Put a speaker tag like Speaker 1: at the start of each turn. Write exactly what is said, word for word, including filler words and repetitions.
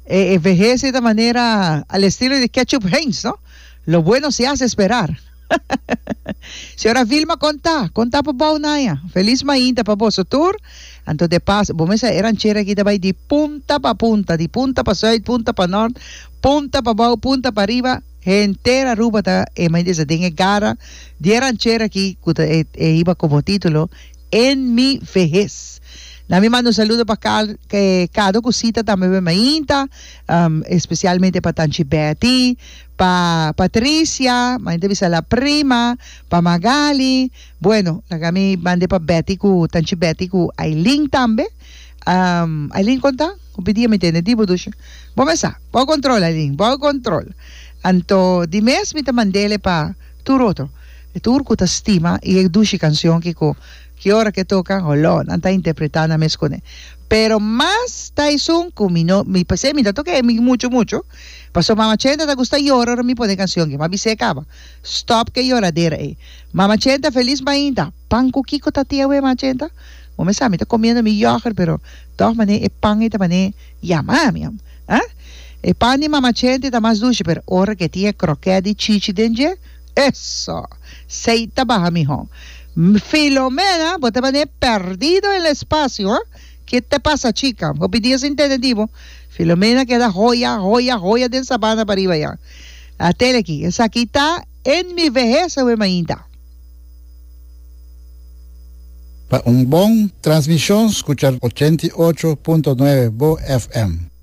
Speaker 1: eh, envejece de manera al estilo de Ketchup Heinz, ¿no? Lo bueno se hace esperar. Señora Vilma, conta, conta pa ba unaya. Feliz mainta pa po sa tour. Anto de pas, bumesa eran chera kita bay di punta pa punta, di punta pa side, punta pa north, punta pa baw, punta pa arriba, entera ruba ta e may sa dinge gara. Dieran chera aquí, kuta e, e iba como título, En mi vejez. Na me mando un saludo para cada cosita también me mainta, um, especialmente para Tanchi Betty, para Patricia, mainta bisa la prima, para Magali. Bueno, la que me mande para Betty ku Tanchi Betty ku Aileen también. Um, Aileen conta, competia me tiene tipo duche. Vamos a, bajo control Aileen, bajo control. Anto di mes mi te mandele pa tu roto. E tu urco ta stima e e duche canción que ko que hora que toca, holón, anta interpretando a mes con él. Pero más Tyson, con mi no, mi pasé, mi toque mi mucho, mucho. Pasó mamá Chenta, te gusta llorar, mi pone canción, que mami se acaba. Stop que lloradera, eh. Mamá Chenta, feliz mainta. Pan kiko tatia, we, mamá Chenta. O me sabe, me está comiendo mi yogur, pero de todas maneras, el pan y de manera, ya mami, ¿ah? El pan y mamá Chenta está más dulce, pero ahora que tiene croquete y chichi denge, eso. Seita baja, mijo. Filomena, vos te vas a perdido en el espacio, ¿eh? ¿Qué te pasa, chica? Vos pedías intentativo. Filomena queda joya, joya, joya de sabana para arriba allá. A tele aquí, esa aquí está en mi vejez, güey, mainta.
Speaker 2: Para un buen transmisión, escuchar ochenta y ocho punto nueve Bo F M.